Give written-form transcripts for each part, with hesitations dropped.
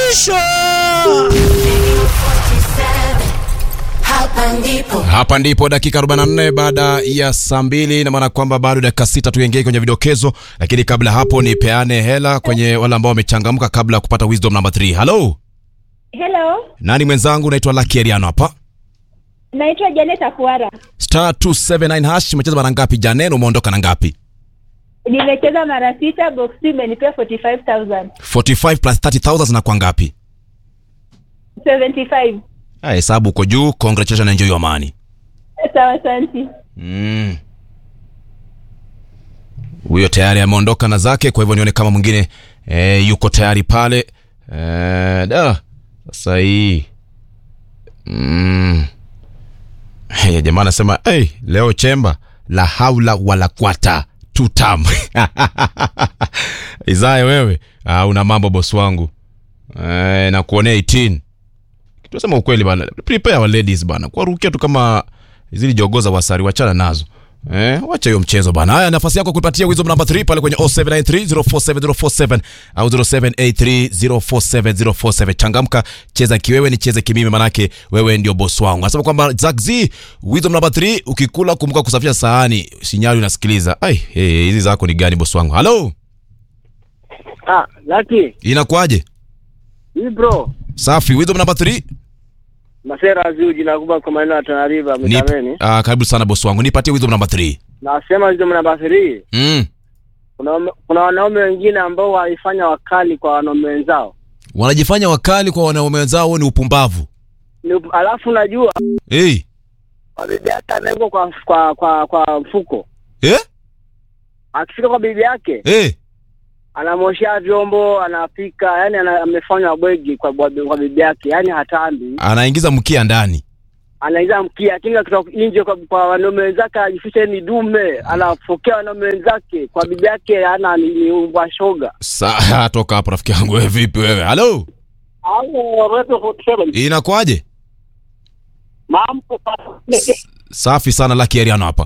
Isha. Hapa ndipo dakika 44 baada ya saa 2, na maana kwamba bado dakika 6 tuingie kwenye vidokezo, lakini kabla hapo ni peane hela kwenye wale ambao wamechangamka kabla ya kupata wisdom number 3. Hello. Hello. Nani mwenzangu? Naitwa Lucky Ariano hapa. Naitwa Janet Afuara. Star 279 hash. Umecheza mara ngapi Janet? Umeondoka na ngapi? Nimecheza mara 6, box imenipea 45,000. 45 plus 30,000 na kwa ngapi? 75. Hesabu uko juu. Congratulations and enjoy your money. Sawa, asante. Huyo tayari ameondoka na zake, kwa hivyo nione kama mwingine yuko tayari pale. Sasa hii. Jamaa anasema, leo chemba la haula wala kwata tutam. Izae wewe, una mambo boss wangu. Na kuonea 18. Tunasema ukweli bana. Prepare our ladies bana. Kwa rukia tu kama zili jogoza wasari, wachana nazo. Wacha hiyo mchezo bana. Haya, nafasi yako kupatia wisdom number 3 pale kwenye 0793047047 au 0783047047. Changamka, cheza kiwewe, nicheze kimimi, manake wewe ndio boss wangu. Nasema kwamba Zaxi, wisdom number 3, ukikula kumbuka kusafisha sahani. Sinyali unasikiliza. Hizi zako ni gani boss wangu? Hello. Lucky. Inakuaje? Bro. Safi, wisdom number 3. Masera azuji na kuba kwa maneno ya Tanariva mtameni. Karibu sana boss wangu. Nipatie wisdom number 3. Nasema wisdom number 3. Kuna wanaume wengine ambao walifanya wakali kwa wanaume wenzao. Wanajifanya wakali kwa wanaume wenzao, ni upumbavu. Alafu unajua bibi yake anaiko kwa mfuko. Akifika kwa bibi yake anamoshia vyombo, anapika, yani amefanya bwegi kwa bibi yake, yani hatambi. Anaingiza mkia ndani. Kinga kutoka nje kwa wanaume wenzake, ajificha ni dume, anafokea wanaume wenzake kwa bibi yake, ana ni shoga. Sasa toka hapo rafiki yangu. Wewe vipi wewe? Hello. Radio 47. Inakuaje? Mambo safi sana. Lucky Ariano hapa.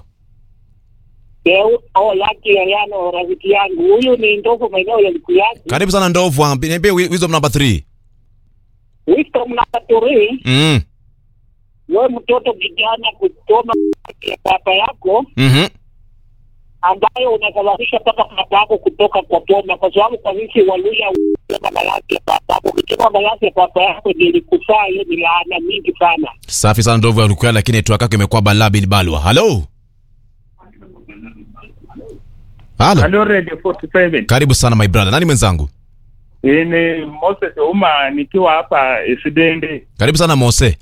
Lucky Ariano rafiki yangu. Huyu ni Ndovu maeneo ya Likuyani. Karibu sana Ndovu. Niambie wisdom number 3. Wisdom number 3. Wewe mtoto kijana kusoma papa yako. Ambayo unasababisha paka papa yako kutoka kwa poma, kwa sababu kwa sisi Waluya baba yake papa yako kutoka baba yake papa yako nilikufaa, hiyo ni laana mingi sana. Safi sana Ndovu alikuwa, lakini tu akake imekuwa balaa bin balwa. Hello. Hello Radio 47. Karibu sana my brother. Nani mwenzangu? Ni Moses Uma nikiwa hapa Sidende. Karibu sana Mose.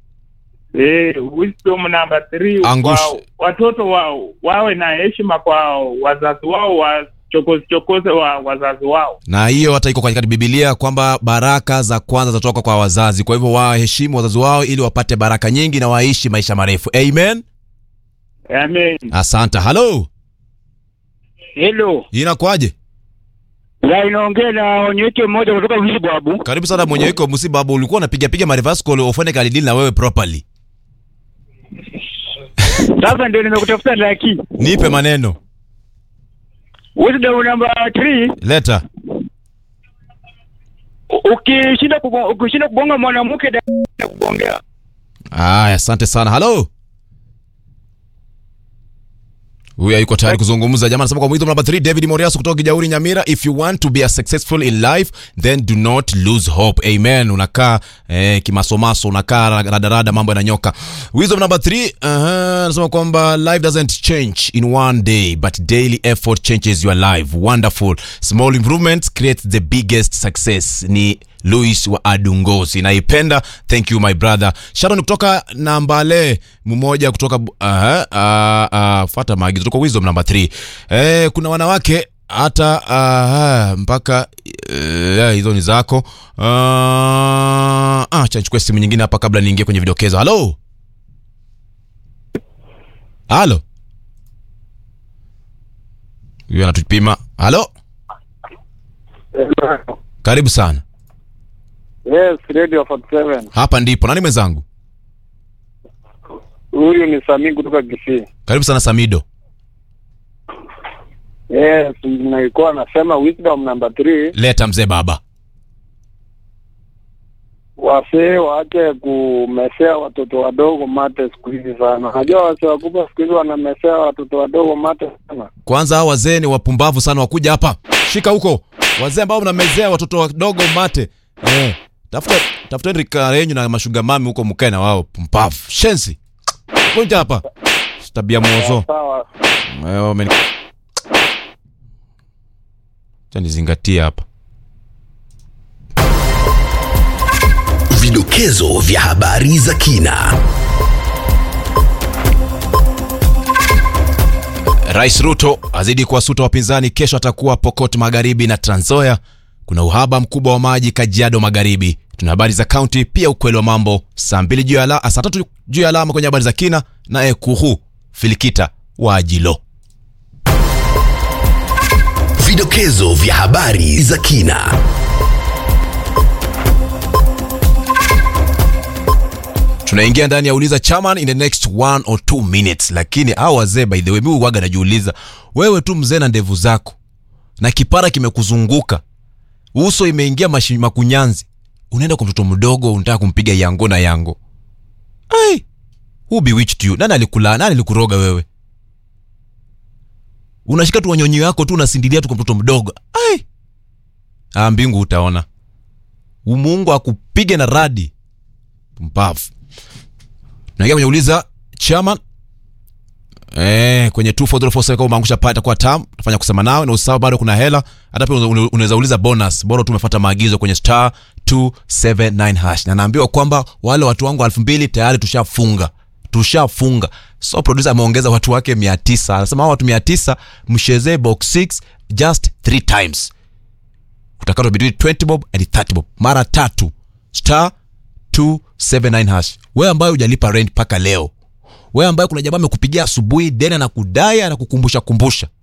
Wisdom number 3. Watoto wao wawe na heshima kwa wazazi wao, chokoze wazazi wao. Na hiyo hata iko katika Biblia kwamba baraka za kwanza zatoka kwa wazazi. Kwa hivyo waheshimu wazazi wao ili wapate baraka nyingi na waishi maisha marefu. Amen. Amen. Asante. Hello. Hello. Inakuaje? Inaongea na Onyeke mmoja kutoka Msibabu. Karibu sana Onyeke Msibabu. Ulikuwa unapiga ma reverse call ufanye kalidili na wewe properly. Sasa ndio nimekutafuta Lucky. Nipe maneno. Wisdom number 3. Leta. Ukishinda kubonga mwanamke na kubongea. Asante sana. Hello. Huyu yuko tayari kuzungumza. Jamaa anasema kwa wisdom number 3, David Moriaso kutoka Kijauri Nyamira, if you want to be successful in life then do not lose hope. Amen. Unakaa kimasomaso, unakaa radarada, mambo yananyoka. Wisdom number 3, anasema kwamba life doesn't change in one day but daily effort changes your life. Wonderful. Small improvements create the biggest success. Ni Louis wa Adungosi. Naipenda. Thank you my brother. Sharon kutoka Nambale, mmoja kutoka fata maagizo kutoka wisdom number 3. Kuna wanawake hata mpaka hizo ni zako. Acha nichukue simu nyingine hapa kabla niingie kwenye vidokezo. Hello. Hello. Huyu anatupima. Hello. Karibu sana. Yes, Radio 47. Hapa ndipo. Nani mwenzangu? Huyu ni Sami kutoka Kisii. Karibu sana Samido. Yes, nilikuwa nasema wisdom number 3. Leta mzee baba. wasee waache kumesea watoto wadogo mate siku hizi sana. Najua wasee wakubwa siku hizi wanamesea watoto wadogo mate sana. Kwanza hao wazee ni wapumbavu sana, wakuja hapa. Shika huko. Wazee ambao mnamezea watoto wadogo mate. Tafuta rika yenyu na mashuga mami huko mkae na wao pumbavu. Shensi. Kuja hapa. Tabia mwozo. Sawa. Nizingatia hapa. Vidokezo vya habari za kina. Rais Ruto azidi kuwasuta wapinzani, kesho atakuwa Pokot Magharibi na Trans Nzoia. Kuna uhaba mkubwa wa maji Kajiado Magharibi. Tuna habari za county, pia ukweli wa mambo saa 3 juu ya alama kwenye habari za kina na Ekuhu Filikita wa Ajilo. Vidokezo vya habari za kina. Tunaingia ndani ya uliza chairman in the next 1 or 2 minutes. Lakini hao wazee, by the way, mimi huaga najiuliza, wewe tu mzee na ndevu zako na kipara kimekuzunguka, uso imeingia makunyanzi, unaenda kwa mtoto mdogo unataka kumpiga yango na yango. Ai, who bewitched you? Nani alikula? Nani alikuroga wewe? Unashika tu wanyonyi wako tu unasindilia tu kwa mtoto mdogo. Ai, mbingu utaona. Mungu akupige na radi mpavu. Tunaingia kwenye uliza chairman. Kwenye 2447 kama umeangusha pata kwa tam, tufanya kusema nao na usahau bado kuna hela. Hata pia unaweza uliza bonus. Bora tu umefuata maagizo kwenye star 279 hash. Na naambiwa kwamba wale watu wangu 2000 tayari tushafunga. So producer ameongeza watu wake 900. Anasema hao watu 900 mshezee box 6 just 3 times. Utakatwa between 20 bob and 30 bob. Mara 3. Star 279 hash. Wewe ambaye hujalipa rent paka leo. Wewe ambaye kuna jamaa amekupigia asubuhi deni na kudai na kukumbusha.